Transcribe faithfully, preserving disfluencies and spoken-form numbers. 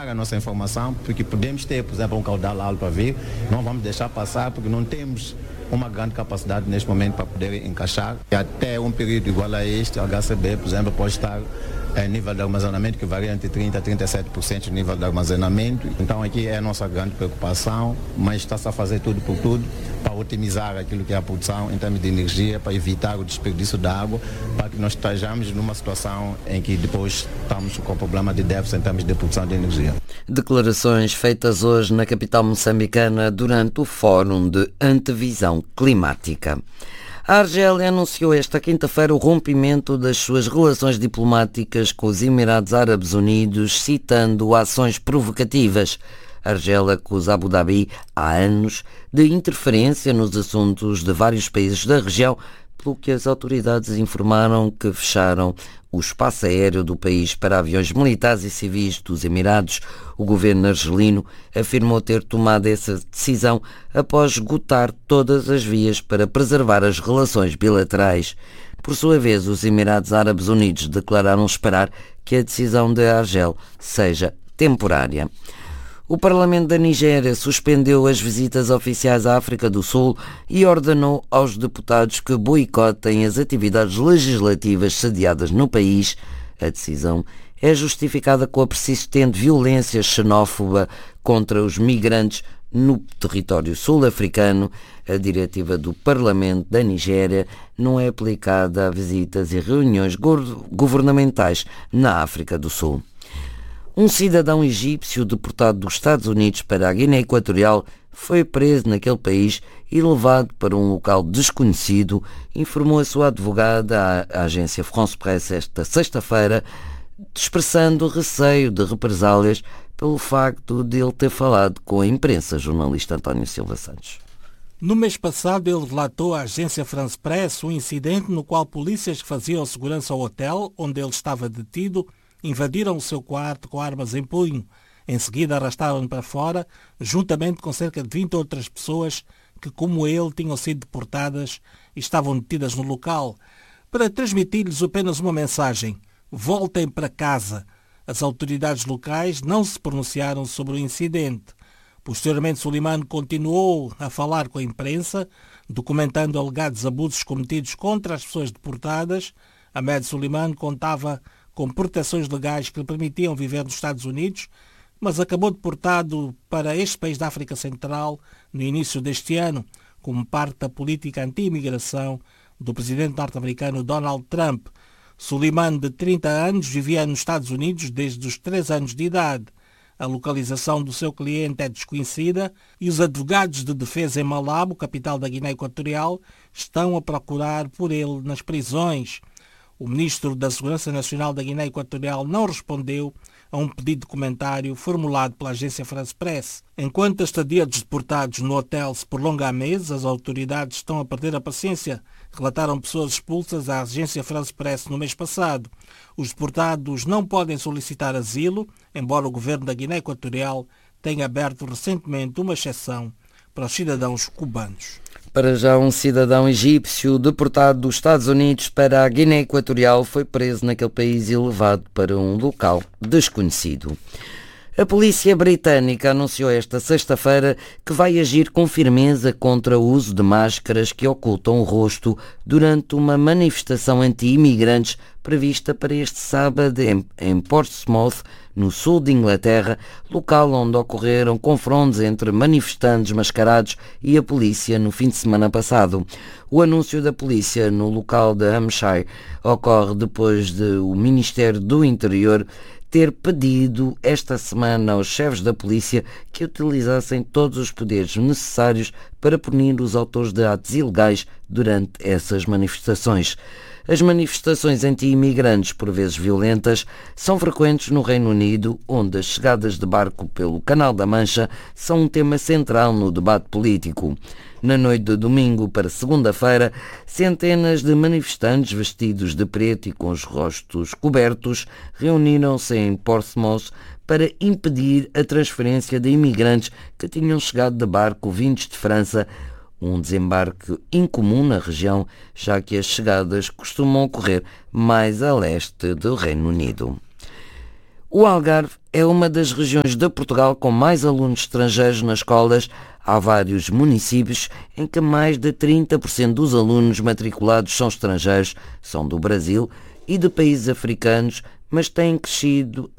confirmar a nossa informação, porque podemos ter, por exemplo, um caudal alto a vir, não vamos deixar passar, porque não temos uma grande capacidade neste momento para poder encaixar. E até um período igual a este, o H C B, por exemplo, pode estar em nível de armazenamento que varia entre trinta por cento a trinta e sete por cento de nível de armazenamento. Então aqui é a nossa grande preocupação, mas está-se a fazer tudo por tudo para otimizar aquilo que é a produção em termos de energia, para evitar o desperdício de água, para que nós estejamos numa situação em que depois estamos com problema de déficit em termos de produção de energia. Declarações feitas hoje na capital moçambicana durante o Fórum de Antevisão Climática. A Argélia anunciou esta quinta-feira o rompimento das suas relações diplomáticas com os Emirados Árabes Unidos, citando ações provocativas. A Argélia acusa Abu Dhabi há anos de interferência nos assuntos de vários países da região, pelo que as autoridades informaram que fecharam o espaço aéreo do país para aviões militares e civis dos Emirados. O governo argelino afirmou ter tomado essa decisão após esgotar todas as vias para preservar as relações bilaterais. Por sua vez, os Emirados Árabes Unidos declararam esperar que a decisão da Argélia seja temporária. O Parlamento da Nigéria suspendeu as visitas oficiais à África do Sul e ordenou aos deputados que boicotem as atividades legislativas sediadas no país. A decisão é justificada com a persistente violência xenófoba contra os migrantes no território sul-africano. A diretiva do Parlamento da Nigéria não é aplicada a visitas e reuniões governamentais na África do Sul. Um cidadão egípcio deportado dos Estados Unidos para a Guiné Equatorial foi preso naquele país e levado para um local desconhecido, informou a sua advogada à agência France Presse esta sexta-feira, expressando receio de represálias pelo facto de ele ter falado com a imprensa. Jornalista António Silva Santos. No mês passado, ele relatou à agência France Presse um incidente no qual polícias que faziam segurança ao hotel onde ele estava detido invadiram o seu quarto com armas em punho. Em seguida, arrastaram-no para fora, juntamente com cerca de vinte outras pessoas que, como ele, tinham sido deportadas e estavam detidas no local, para transmitir-lhes apenas uma mensagem: voltem para casa. As autoridades locais não se pronunciaram sobre o incidente. Posteriormente, Suleiman continuou a falar com a imprensa, documentando alegados abusos cometidos contra as pessoas deportadas. Ahmed Suleiman contava com proteções legais que lhe permitiam viver nos Estados Unidos, mas acabou deportado para este país da África Central no início deste ano, como parte da política anti-imigração do presidente norte-americano Donald Trump. Suleiman, de trinta anos, vivia nos Estados Unidos desde os três anos de idade. A localização do seu cliente é desconhecida e os advogados de defesa em Malabo, capital da Guiné Equatorial, estão a procurar por ele nas prisões. O ministro da Segurança Nacional da Guiné Equatorial não respondeu a um pedido de comentário formulado pela agência France Presse. Enquanto a estadia dos deportados no hotel se prolonga há meses, as autoridades estão a perder a paciência, relataram pessoas expulsas à agência France Presse no mês passado. Os deportados não podem solicitar asilo, embora o governo da Guiné Equatorial tenha aberto recentemente uma exceção para os cidadãos cubanos. Para já, um cidadão egípcio deportado dos Estados Unidos para a Guiné Equatorial foi preso naquele país e levado para um local desconhecido. A polícia britânica anunciou esta sexta-feira que vai agir com firmeza contra o uso de máscaras que ocultam o rosto durante uma manifestação anti-imigrantes prevista para este sábado em, em Portsmouth, no sul de Inglaterra, local onde ocorreram confrontos entre manifestantes mascarados e a polícia no fim de semana passado. O anúncio da polícia no local de Hampshire ocorre depois de o Ministério do Interior ter pedido esta semana aos chefes da polícia que utilizassem todos os poderes necessários para punir os autores de atos ilegais durante essas manifestações. As manifestações anti-imigrantes, por vezes violentas, são frequentes no Reino Unido, onde as chegadas de barco pelo Canal da Mancha são um tema central no debate político. Na noite de domingo para segunda-feira, centenas de manifestantes vestidos de preto e com os rostos cobertos reuniram-se em Portsmouth para impedir a transferência de imigrantes que tinham chegado de barco vindos de França, um desembarque incomum na região, já que as chegadas costumam ocorrer mais a leste do Reino Unido. O Algarve é uma das regiões de Portugal com mais alunos estrangeiros nas escolas. Há vários municípios em que mais de trinta por cento dos alunos matriculados são estrangeiros, são do Brasil e de países africanos, mas têm crescido